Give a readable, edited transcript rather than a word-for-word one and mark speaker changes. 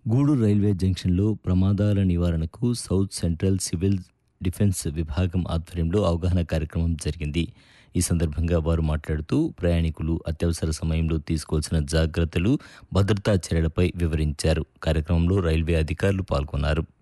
Speaker 1: Gudur railway జంక్షన్లో ప్రమాదాల నివారణకు సౌత్ సెంట్రల్ సివిల్ డిఫెన్స్ విభాగం ఆధ్వర్యంలో అవగాహన కార్యక్రమం జరిగింది. ఈ సందర్భంగా వారు మాట్లాడుతూ ప్రయాణికులు అత్యవసర సమయంలో తీసుకోవాల్సిన జాగ్రత్తలు, భద్రతా చర్యలపై వివరించారు. కార్యక్రమంలో రైల్వే అధికారులు పాల్గొన్నారు.